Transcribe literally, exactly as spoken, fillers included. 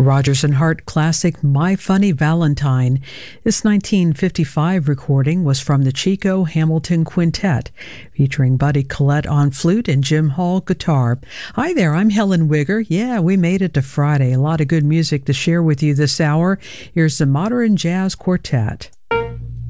Rodgers and Hart classic My Funny Valentine. This nineteen fifty-five recording was from the Chico Hamilton Quintet, featuring Buddy Collette on flute and Jim Hall guitar. Hi there, I'm Helen Wigger. Yeah, we made it to Friday. A lot of good music to share with you this hour. Here's the Modern Jazz Quartet.